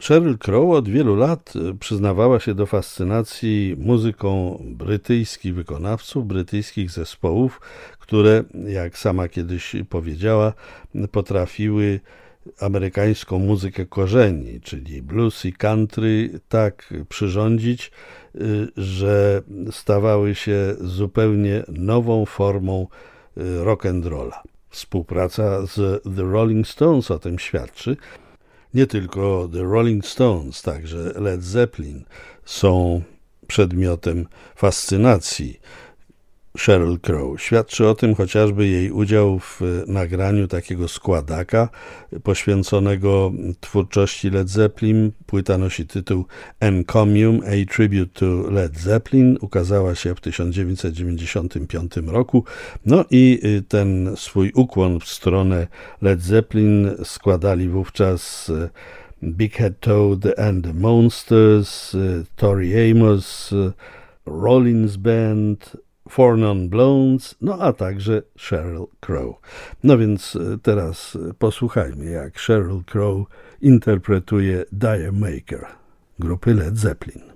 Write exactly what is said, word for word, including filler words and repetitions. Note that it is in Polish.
Sheryl Crow od wielu lat przyznawała się do fascynacji muzyką brytyjskich wykonawców, brytyjskich zespołów, które, jak sama kiedyś powiedziała, potrafiły amerykańską muzykę korzeni, czyli blues i country, tak przyrządzić, że stawały się zupełnie nową formą rock'n'rolla. Współpraca z The Rolling Stones o tym świadczy. Nie tylko The Rolling Stones, także Led Zeppelin są przedmiotem fascynacji Sheryl Crow. Świadczy o tym chociażby jej udział w nagraniu takiego składaka poświęconego twórczości Led Zeppelin. Płyta nosi tytuł Encomium, a Tribute to Led Zeppelin. Ukazała się w tysiąc dziewięćset dziewięćdziesiątym piątym roku. No i ten swój ukłon w stronę Led Zeppelin składali wówczas Big Head Toad and the Monsters, Tori Amos, Rollins Band, Four Non Blondes, no a także Sheryl Crow. No więc teraz posłuchajmy, jak Sheryl Crow interpretuje Dire Maker grupy Led Zeppelin.